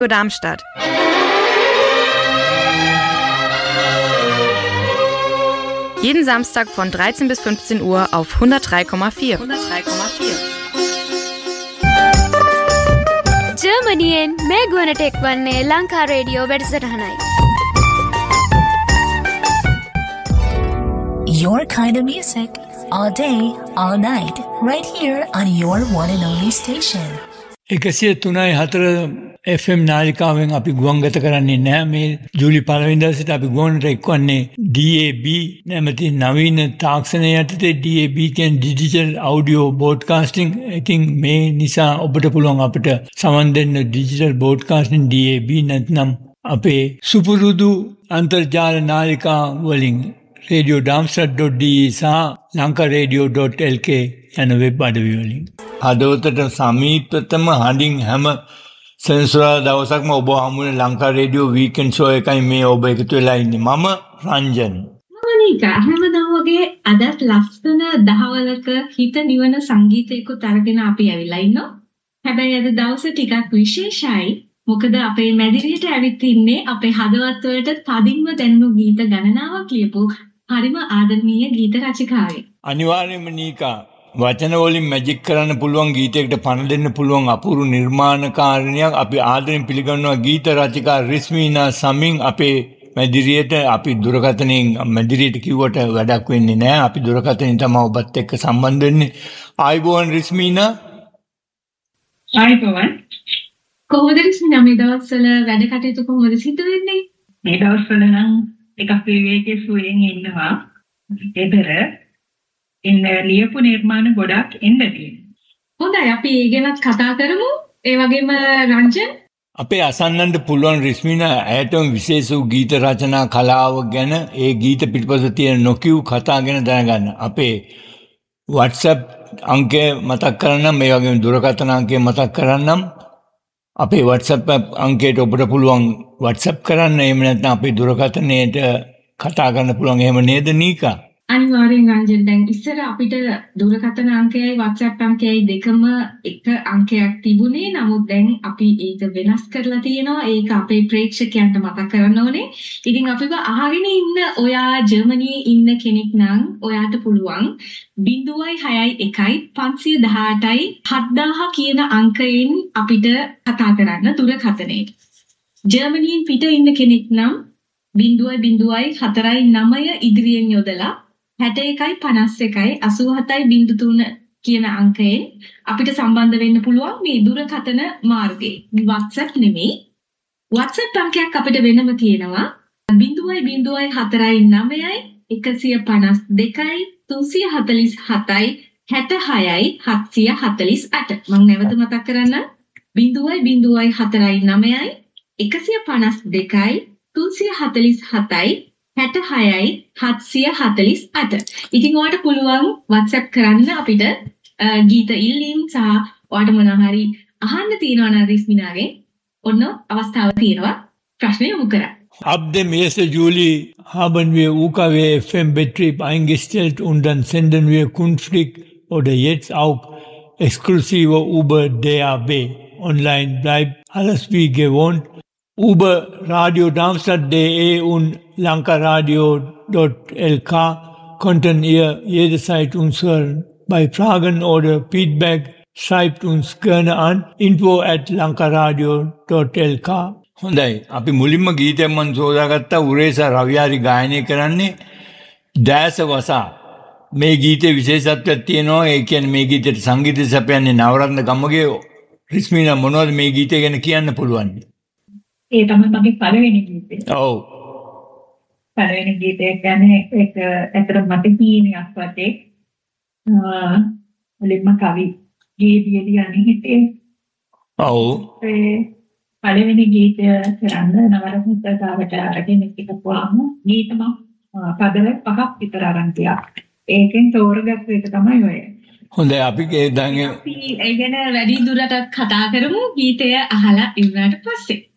Darmstadt. Jeden Samstag von 13 bis 15 Uhr auf 103,4. ජර්මනියෙන් මේ ගුවනට එක්වන්නේ Lanka radio වැඩසටහනයි. Your kind of music, all day, all night, right here on your one and only station. 103.4 FM නාලිකාවෙන් අපි ගුවන්ගත කරන්නේ නැහැ. මේ ජූලි 1 වෙනිදා සිට අපි ගුවන්ට එක්වන්නේ DAB නැමැති නවීන තාක්ෂණය යටතේ. DAB කියන්නේ ඩිජිටල් ඔඩියෝ බ්‍රෝඩ්කාස්ටිං. ඉතින් මේ නිසා ඔබට පුළුවන් අපිට සමන් දෙන්න ඩිජිටල් බ්‍රෝඩ්කාස්ටිං DAB නැත්නම් අපේ සුපුරුදු අන්තර්ජාල නාලිකා වලින් radio.darmstadt.de සහ lankaradio.lk යන වෙබ් අඩවි වලින්. හදවතට සමීපතම හඬින් හැම සෙන්සුරාදා දවසක්ම ඔබ හමුවේ ලංකා රේඩියෝ වීකෙන්ඩ් ෂෝ එකයි මේ ඔබ එකතු වෙලා ඉන්නේ. මම රංජන්. මනිකා හැමදාම වගේ අදත් ලස්සන දහවලක හිත නිවන සංගීතයකුත් අරගෙන අපි ඇවිල්ලා ඉන්නවා. හැබැයි අද දවස ටිකක් විශේෂයි. මොකද අපේ මැදිරියට ඇවිත් ඉන්නේ අපේ හදවත් වලට තදින්ම දැනුණු ගීත ගණනාවක් ලියපු හරිම ආදරණීය ගීත රචිකාවෙක්. අනිවාර්යයෙන්ම නීකා වචන වලින් මැජික් කරන්න පුළුවන් ගීතයකට පණ දෙන්න පුළුවන් අපූර්ව නිර්මාණකාරිනියක් අපි ආදරෙන් පිළිගන්නවා ගීත රචිකා රිස්මීනා සමින් අපේ මැදිරියට. අපි දුරකථනයෙන් මැදිරියට කිව්වට වැඩක් වෙන්නේ නැහැ. අපි දුරකථනයෙන් තමයි ඔබත් එක්ක සම්බන්ධ වෙන්නේ. ආයිබෝන් රිස්මීනා. ආයිබෝන්. කොහොමද රිස්මීනා මේ දවස්වල වැඩ කටයුතු කොහොමද සිදු වෙන්නේ? මේ දවස්වල නම් එකක් විවේකයේ සුවයෙන් ඉන්නවා. ඒතර ඉන්න ලියපු නිර්මාණ ගොඩක් එන්න තියෙනවා. හොඳයි අපි ඒ ගැනත් කතා කරමු. ඒ වගේම රංජන් අපේ අසන්නන්ට පුළුවන් රිස්මිනා ඇයටම විශේෂ වූ ගීත රචනා කලාව ගැන ඒ ගීත පිටපස තියෙන නොකියු කතා ගැන දැනගන්න. අපේ WhatsApp අංකය මතක් කරන්නම්, මේ වගේම දුරකථන අංකය මතක් කරන්නම්. අපේ WhatsApp අංකයට ඔබට පුළුවන් WhatsApp කරන්න. එහෙම නැත්නම් අපේ දුරකථනයට කතා කරන්න පුළුවන්. එහෙම නේද නීකා? අනිවාර්යෙන් රංජන්. දැන් ඉස්සර අපිට දුරකථන අංකයයි WhatsApp අංකයයි දෙකම එක අංකයක් තිබුණේ. නමුත් දැන් අපි ඒක වෙනස් කරලා තියෙනවා. ඒක අපේ ප්‍රේක්ෂකයන්ට මතක් කරන්න ඕනේ. ඉතින් අපිව අහගෙන ඉන්න ඔයා ජර්මනියේ ඉන්න කෙනෙක් නම් ඔයාට පුළුවන් 061 518යි 7000 කියන අංකයෙන් අපිට කතා කරන්න දුරකථනයේ. ජර්මනියෙන් පිට ඉන්න කෙනෙක් නම් 0.4 ඉදිරියෙන් යොදලා 61 51 87.03 කියන අංකයෙන් අපිට සම්බන්ධ වෙන්න පුළුවන් මේ දුරකථන මාර්ගයේ. WhatsApp නෙමෙයි. WhatsApp අංකයක් අපිට වෙනම තියෙනවා 0.49 152 347යි 66යි 748. මම නැවත මතක් කරන්නම් 0.49 152 347යි 66යි 748. ඉතින් ඔයාලට පුළුවන් WhatsApp කරන්න අපිට ගීත ඉල්ලීම් සහ ඔයාලට මොනවා හරි අහන්න තියෙනවා නම් රිස්මිනාගෙන් ඔන්න අවස්ථාව තියෙනවා ප්‍රශ්න යොමු කරන්න. Ab dem 1. Juli haben wir UKW FM Betrieb eingestellt und dann senden wir künftig oder jetzt auch exklusive über DAB. Online bleibt alles wie gewohnt. Über radio.darmstadt.de und lankaradio.lk konnten ihr jederzeit uns hören. Bei Fragen oder Feedback schreibt uns gerne an info@lankaradio.lk. හොඳයි. අපි මුලින්ම ගීතයක් මන් සෝදාගත්තා. උරේස රවියාරි ගායනය කරන්නේ දැස වසා. මේ ගීතේ විශේෂත්වයක් තියෙනවා. ඒ කියන්නේ මේ ගීතේට සංගීතය සපයන්නේ නවරත්න ගම්මගේ. රිස්මිනා මොනවද මේ ගීතය ගැන කියන්න පුළුවන්? ඒ තමයි මගේ පළවෙනි ගීතය. ඔව්. පළවෙනි ගීතය කියන්නේ ඒක ඇත්තටම මට කීනියක් වගේ. මුලින්ම කවි ගීතියදී යන්නේ හිතේ. ඔව්. ඒ පළවෙනි ගීතය කරන්න නවරත්නතාවට අරගෙන ඉක්කපුවාම ගීතම පදවල 5ක් විතර අරන් තියා. ඒකෙන් තෝරගත්ත එක තමයි ඔය. හොඳයි අපි දැන් අපි ඒ ගැන වැඩි දුරටත් කතා කරමු ගීතය අහලා ඉවරට පස්සේ.